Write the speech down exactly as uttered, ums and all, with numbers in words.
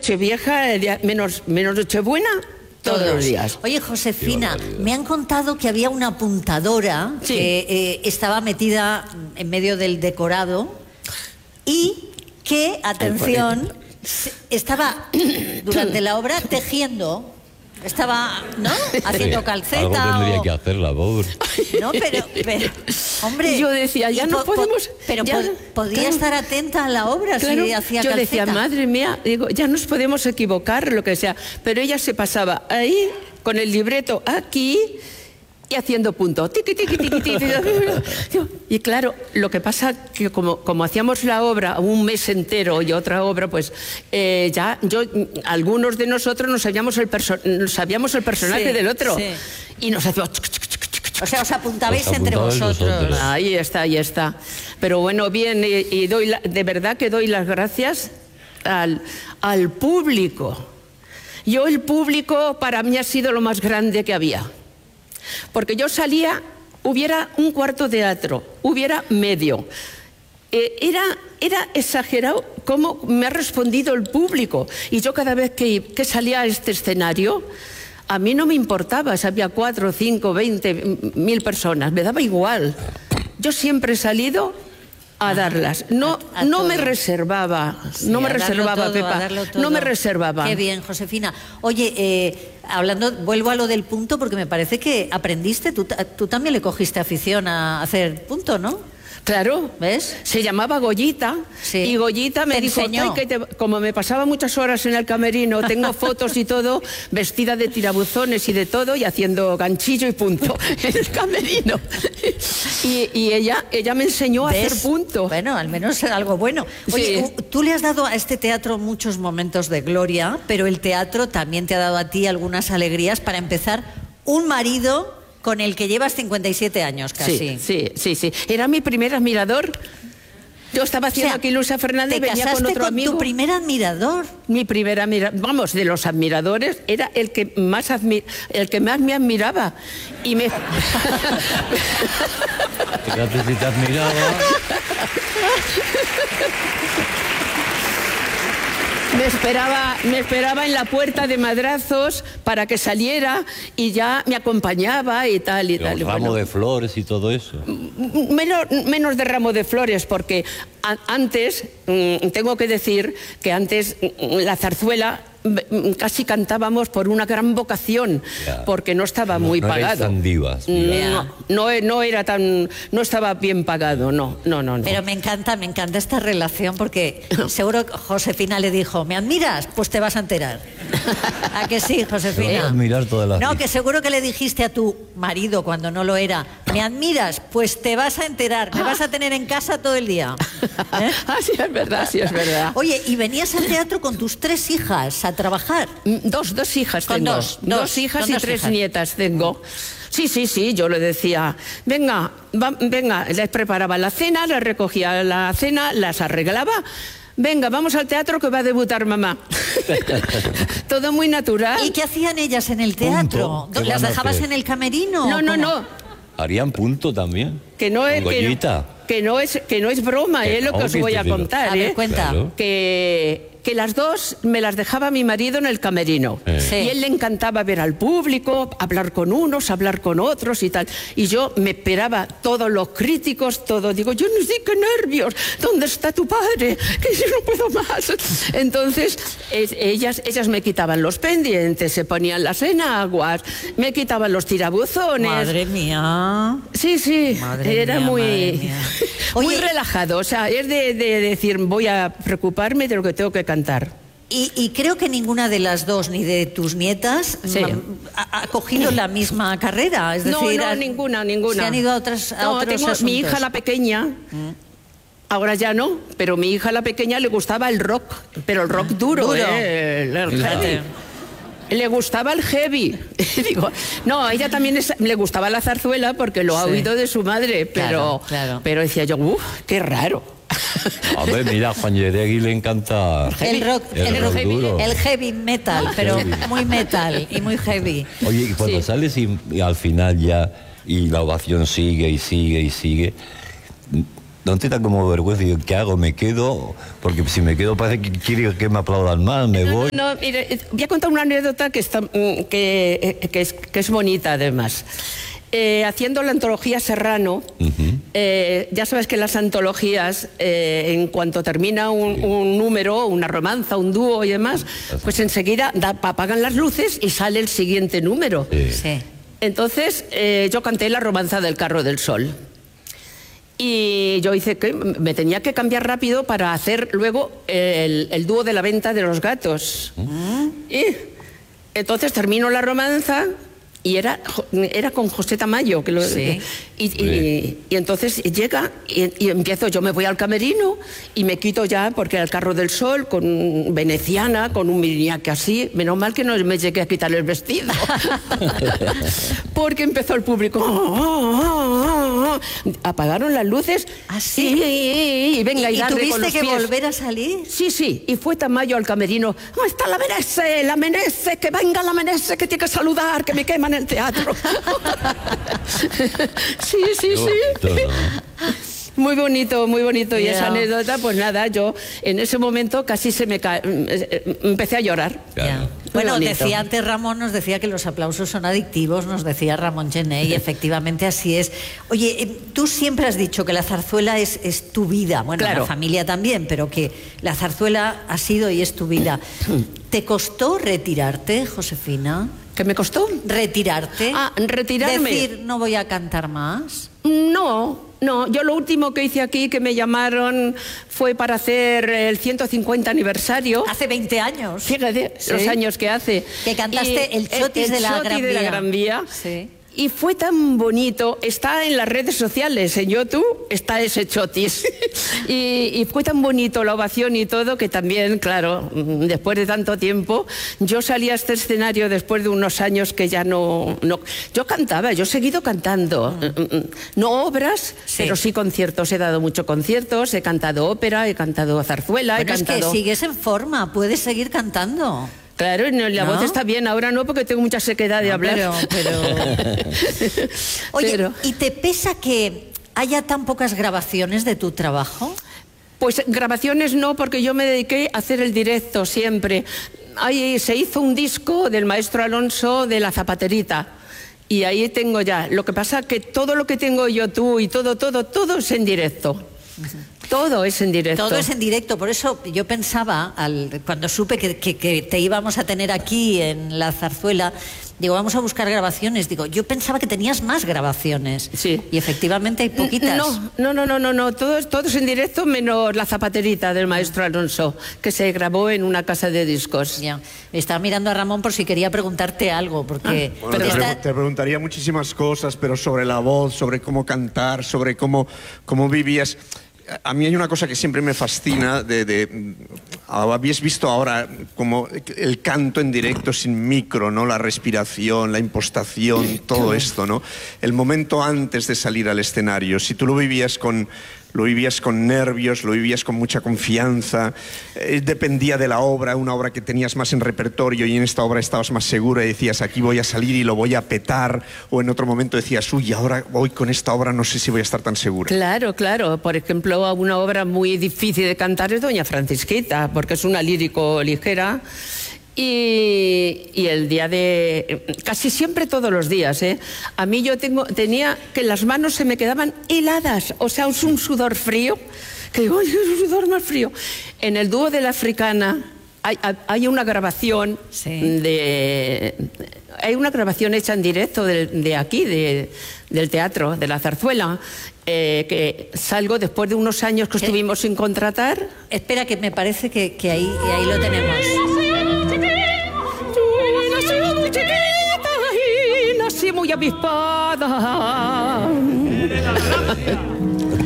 Nochevieja, el día, menos, menos Nochebuena, todos, todos los días. Oye, Josefina, me han contado que había una apuntadora sí. que eh, estaba metida en medio del decorado y que, atención, estaba durante la obra tejiendo. Estaba, ¿no? Haciendo calceta. Algo tendría o... que hacer la pobre. No, pero, pero hombre... Yo decía, ya no po podemos... Pero ya, po podía claro, estar atenta a la obra claro, si hacía yo calceta. decía, madre mía, digo, ya nos podemos equivocar, lo que sea. Pero ella se pasaba ahí, con el libreto aquí... y haciendo punto. Tiqui, tiqui, tiqui, tiqui. Y claro, lo que pasa que como, como hacíamos la obra un mes entero y otra obra, pues eh, ya yo, algunos de nosotros no sabíamos el, perso sabíamos el personaje sí, del otro. Sí. Y nos hacíamos... O sea, os apuntabais os entre vosotros. vosotros. Ahí está, ahí está. Pero bueno, bien, y, y doy la, de verdad que doy las gracias al, al público. Yo, el público, para mí ha sido lo más grande que había. Porque yo salía, hubiera un cuarto de teatro, hubiera medio. Eh, era, era exagerado cómo me ha respondido el público. Y yo cada vez que, que salía a este escenario, a mí no me importaba si había cuatro, cinco, veinte, mil personas, me daba igual. Yo siempre he salido a darlas. No, a, a no me reservaba, sí, no me reservaba, todo, Pepa, no me reservaba. Qué bien, Josefina. Oye, eh, hablando, vuelvo a lo del punto porque me parece que aprendiste, tú, tú también le cogiste afición a hacer punto, ¿no? Claro, ¿ves? Se llamaba Goyita, sí. Y Goyita me te dijo, que te, como me pasaba muchas horas en el camerino, tengo fotos y todo, vestida de tirabuzones y de todo, y haciendo ganchillo y punto en el camerino. Y, y ella, ella me enseñó ¿ves? a hacer punto. Bueno, al menos algo bueno. Oye, sí. Tú le has dado a este teatro muchos momentos de gloria, pero el teatro también te ha dado a ti algunas alegrías. Para empezar, un marido con el que llevas cincuenta y siete años casi. Sí, sí, sí, sí. Era mi primer admirador. Yo estaba haciendo o sea, aquí Luisa Fernández, venía con otro con amigo. Tu primer admirador. Mi primer admirador, vamos, de los admiradores, era el que más admi el que más me admiraba. Y me... Fíjate si te admiraba. Me esperaba, me esperaba en la puerta de Madrazos para que saliera y ya me acompañaba y tal y Pero tal. ramo bueno, de flores y todo eso. Menos, menos de ramo de flores, porque a, antes, mmm, tengo que decir que antes mmm, la zarzuela casi cantábamos por una gran vocación, ya. porque no estaba no, muy no pagado. Tan divas, no, no, no era tan, no estaba bien pagado, no, no, no, no. Pero me encanta, me encanta esta relación porque seguro que Josefina le dijo, ¿me admiras? Pues te vas a enterar. ¿A que sí, Josefina? Te vas a admirar toda la no, vida. Que seguro que le dijiste a tu marido cuando no lo era, ¿me admiras? Pues te vas a enterar, me vas a tener en casa todo el día. ¿Eh? Ah, sí, es verdad, sí, es verdad. Oye, y venías al teatro con tus tres hijas a trabajar. Dos, dos hijas con tengo. Dos, dos, dos hijas y dos tres hijas. nietas tengo. Sí, sí, sí, yo le decía, venga, va, venga, les preparaba la cena, les recogía la cena, las arreglaba. Venga, vamos al teatro que va a debutar mamá. Todo muy natural. ¿Y qué hacían ellas en el teatro? ¿Las dejabas en el camerino? No, no, ¿cómo? no. Harían punto también. Que no es, que no, que no es, que no es broma, es eh, lo que os voy a contar. A ver, eh. cuenta. Claro. Que... que las dos me las dejaba mi marido en el camerino. Eh. Sí. Y él le encantaba ver al público, hablar con unos, hablar con otros y tal. Y yo me esperaba todos los críticos, todo. Digo, yo no sé qué nervios, ¿dónde está tu padre? Que yo no puedo más. Entonces, es, ellas, ellas me quitaban los pendientes, se ponían las enaguas, me quitaban los tirabuzones. Madre mía. Sí, sí, madre era mía, muy, mía. muy Oye, relajado. O sea, es de, de decir, voy a preocuparme de lo que tengo que cantar. Y, y creo que ninguna de las dos, ni de tus nietas, sí. ha, ha cogido la misma carrera. Es decir, no, no, han, ninguna, ninguna. Se han ido a, otras, a no, otros tengo asuntos. Mi hija la pequeña, mm. ahora ya no, pero mi hija la pequeña le gustaba el rock, pero el rock duro, duro. ¿eh? El, el heavy. Le gustaba el heavy. Digo, no, a ella también es, le gustaba la zarzuela porque lo ha sí. oído de su madre, pero, claro, claro. pero decía yo, uff, qué raro. A ver, mira, a Juan Yeregui le encanta el rock, el, el, rock heavy, duro. el heavy metal, pero heavy. muy metal y muy heavy. Oye, y cuando sí. sales y, y al final ya, y la ovación sigue y sigue y sigue, no te da como vergüenza. Yo, ¿qué hago? ¿Me quedo? Porque si me quedo parece que quiere que me aplaudan más, me no, voy. No, no, mire, voy a contar una anécdota que, está, que, que, es, que es bonita además. Eh, haciendo la antología Serrano, uh-huh. eh, ya sabes que las antologías, eh, en cuanto termina un, sí. un número, una romanza, un dúo y demás, pues enseguida da, apagan las luces y sale el siguiente número. Sí. Sí. Entonces eh, yo canté la romanza del Carro del Sol. Y yo hice que me tenía que cambiar rápido para hacer luego el, el dúo de la venta de los gatos. Uh-huh. Y entonces termino la romanza. Y era, era con José Tamayo. Que lo, sí. y, y, y entonces llega y, y empiezo, yo me voy al camerino y me quito ya, porque era el Carro del Sol, con veneciana, con un miriñaque así. Menos mal que no me llegué a quitar el vestido. Porque empezó el público. Oh, oh, oh, oh. Apagaron las luces. ¿Ah, sí? Y, y, y venga, ¿Y, y, y tuviste con los que pies. volver a salir? Sí, sí. Y fue Tamayo al camerino. ¿Dónde está la Menese? La Menese, que venga la Menese, que tiene que saludar, que me queman el teatro. Sí, sí, sí. Muy bonito, muy bonito. Y yeah. esa anécdota, pues nada, yo en ese momento casi se me ca... empecé a llorar. Yeah. Bueno, bonito. Decía antes Ramón, nos decía que los aplausos son adictivos, nos decía Ramón Gené, y efectivamente así es. Oye, tú siempre has dicho que la zarzuela es, es tu vida, bueno, claro. La familia también, pero que la zarzuela ha sido y es tu vida. ¿Te costó retirarte, Josefina? ¿Qué me costó? Retirarte. Ah, retirarme. Decir, no voy a cantar más. No, no. Yo lo último que hice aquí, que me llamaron, fue para hacer el ciento cincuenta aniversario. Hace veinte años. Fíjate, ¿sí? Los años que hace. Que cantaste y el Chotis, el, el de, la Chotis de la Gran Vía. Sí. Y fue tan bonito, está en las redes sociales, en YouTube está ese Chotis. y, y fue tan bonito la ovación y todo, que también, claro, después de tanto tiempo, yo salí a este escenario después de unos años que ya no... no yo cantaba, yo he seguido cantando. Mm. No obras, sí. Pero sí conciertos. He dado muchos conciertos, he cantado ópera, he cantado zarzuela, bueno, he cantado... es que sigues en forma, puedes seguir cantando. Claro, la ¿no? voz está bien, ahora no, porque tengo mucha sequedad de no, hablar. Pero, pero... Oye, pero... ¿y te pesa que haya tan pocas grabaciones de tu trabajo? Pues grabaciones no, porque yo me dediqué a hacer el directo siempre. Ahí se hizo un disco del maestro Alonso de La Zapaterita. Y ahí tengo ya. Lo que pasa es que todo lo que tengo yo, tú y todo, todo, todo es en directo. Uh-huh. Todo es en directo. Todo es en directo, por eso yo pensaba, al, cuando supe que, que, que te íbamos a tener aquí en la zarzuela, digo, vamos a buscar grabaciones. Digo, yo pensaba que tenías más grabaciones. Sí. Y efectivamente hay poquitas. No, no, no, no, no, no. Todo, es, todo es en directo, menos La Zapaterita del maestro Alonso, que se grabó en una casa de discos. Ya. Estaba mirando a Ramón por si quería preguntarte algo, porque... Ah, bueno, te, está... te preguntaría muchísimas cosas, pero sobre la voz, sobre cómo cantar, sobre cómo, cómo vivías... A mí hay una cosa que siempre me fascina, de, de, habéis visto ahora como el canto en directo sin micro, ¿no? La respiración, la impostación, todo esto, ¿no? El momento antes de salir al escenario, si tú lo vivías con... Lo vivías con nervios, lo vivías con mucha confianza, eh, dependía de la obra, una obra que tenías más en repertorio y en esta obra estabas más segura y decías, aquí voy a salir y lo voy a petar, o en otro momento decías, uy, ahora voy con esta obra, no sé si voy a estar tan segura. Claro, claro. Por ejemplo, una obra muy difícil de cantar es Doña Francisquita, porque es una lírico ligera. Y, y el día de... Casi siempre todos los días, ¿eh? A mí yo tengo, tenía que las manos se me quedaban heladas, o sea, es un sudor frío, que digo, ¡ay, es un sudor más frío! En el dúo de la Africana hay, hay una grabación sí. de... Hay una grabación hecha en directo de, de aquí, de, del teatro, de la zarzuela, eh, que salgo después de unos años que estuvimos sin contratar. Espera, que me parece que, que ahí, ahí lo tenemos. Muy avispada.